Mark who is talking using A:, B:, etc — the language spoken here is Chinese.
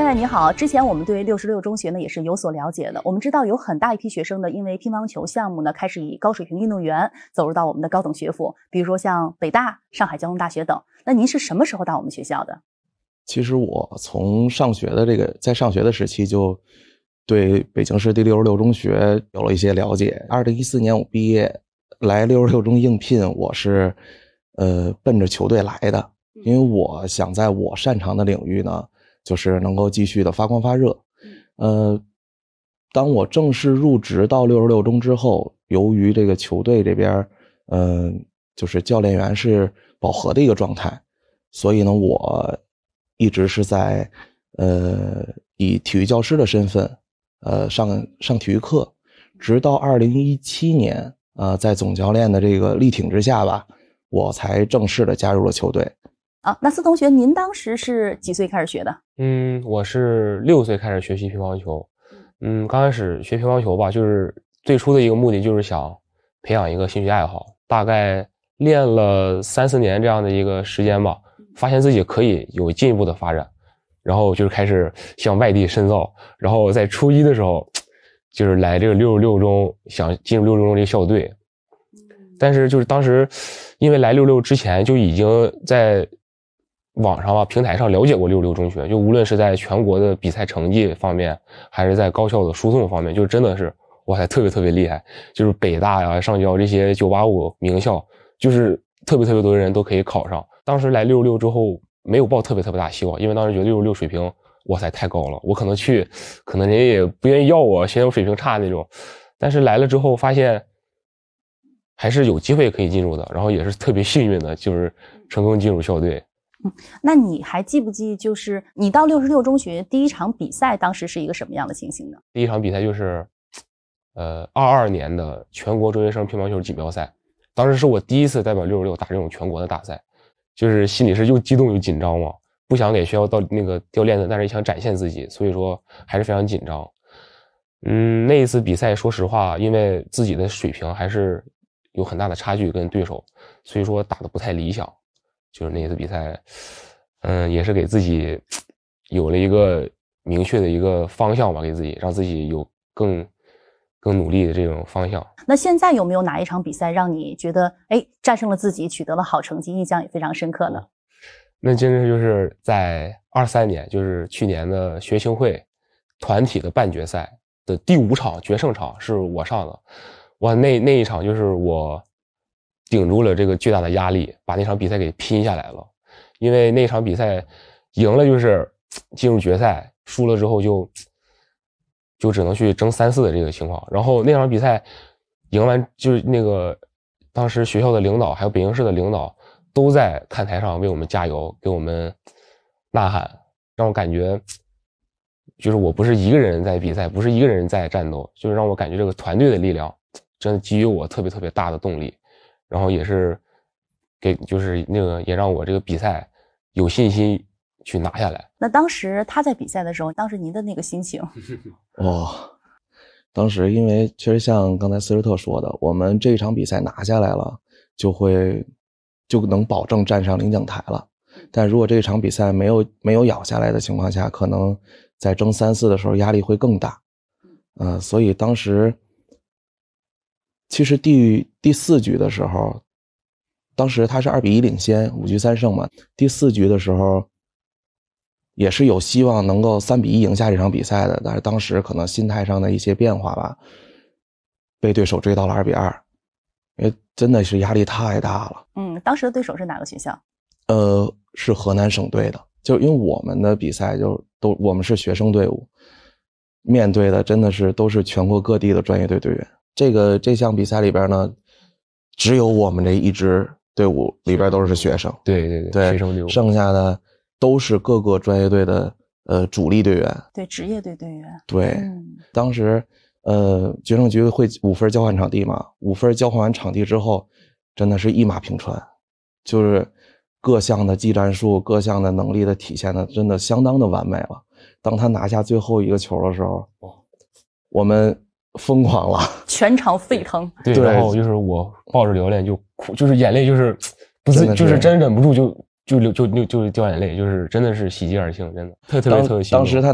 A: 你好，之前我们对66中学呢也是有所了解的。我们知道有很大一批学生呢，因为乒乓球项目呢，开始以高水平运动员走入到我们的高等学府，比如说像北大、上海交通大学等。那您是什么时候到我们学校的？
B: 其实我从在上学的时期就对北京市第66中学有了一些了解。2014年我毕业来66中应聘，我是奔着球队来的，因为我想在我擅长的领域呢，就是能够继续的发光发热。当我正式入职到66中之后，由于这个球队这边就是教练员是饱和的一个状态，所以呢我一直是在以体育教师的身份上体育课，直到2017年在总教练的这个力挺之下吧，我才正式的加入了球队。
A: 那司同学，您当时是几岁开始学的？
C: 我是6岁开始学习乒乓球。刚开始学乒乓球吧，就是最初的一个目的就是想培养一个兴趣爱好，大概练了3-4年这样的一个时间吧，发现自己可以有进一步的发展，然后就是开始向外地深造。然后在初一的时候，就是来这个66中，想进入66中这个校队。但是就是当时因为来66之前就已经在网上平台上了解过66中学，就无论是在全国的比赛成绩方面，还是在高校的输送方面，就真的是哇塞，特别特别厉害。就是北大呀、上交这些985名校，就是特别特别多的人都可以考上。当时来66之后没有抱特别特别大希望，因为当时觉得66水平哇塞太高了，我可能去可能人家也不愿意要我，嫌我水平差那种。但是来了之后发现还是有机会可以进入的，然后也是特别幸运的，就是成功进入校队。
A: 那你还记不记，就是你到66中学第一场比赛当时是一个什么样的情形呢？
C: 第一场比赛就是22年的全国中学生乒乓球锦标赛，当时是我第一次代表66打这种全国的大赛，就是心里是又激动又紧张嘛，不想给学校到那个掉链子，但是也想展现自己，所以说还是非常紧张。那一次比赛说实话，因为自己的水平还是有很大的差距跟对手，所以说打得不太理想。就是那一次比赛也是给自己有了一个明确的一个方向吧，给自己让自己有更努力的这种方向。
A: 那现在有没有哪一场比赛让你觉得战胜了自己，取得了好成绩，印象也非常深刻呢？
C: 那真的就是在23年，就是去年的学青会团体的半决赛的第5场决胜场是我上的。哇，那一场就是我顶住了这个巨大的压力，把那场比赛给拼下来了。因为那场比赛赢了就是进入决赛，输了之后就只能去争3-4的这个情况。然后那场比赛赢完，就是那个当时学校的领导还有北京市的领导都在看台上为我们加油，给我们呐喊，让我感觉就是我不是一个人在比赛，不是一个人在战斗，就是让我感觉这个团队的力量真的给予我特别特别大的动力。然后也是就是那个也让我这个比赛有信心去拿下来。
A: 那当时他在比赛的时候，当时您的那个心情？
B: 当时因为确实像刚才斯瑞特说的，我们这一场比赛拿下来了，就能保证站上领奖台了。但如果这一场比赛没有咬下来的情况下，可能在争3-4的时候压力会更大。所以当时其实第4局的时候，当时他是2-1领先，5局3胜嘛。第4局的时候也是有希望能够3-1赢下这场比赛的，但是当时可能心态上的一些变化吧，被对手追到了2-2，因为真的是压力太大了。
A: 当时的对手是哪个学校？
B: 是河南省队的。就因为我们的比赛我们是学生队伍，面对的真的是都是全国各地的专业队队员。这项比赛里边呢，只有我们这一支队伍里边都是学生。
C: 对，学生队伍，
B: 剩下的都是各个专业队的主力队员。
A: 对，职业队队员。
B: 对，当时决胜局会5分交换场地嘛，5分交换完场地之后，真的是一马平川，就是各项的技战术、各项的能力的体现的真的相当的完美了。当他拿下最后一个球的时候，我们疯狂了，
A: 全场沸腾。
C: 对，然后就是我抱着教练就哭，就是眼泪就是不是就是真忍不住就掉眼泪，就是真的是喜极而泣，真的特别心动。
B: 当时他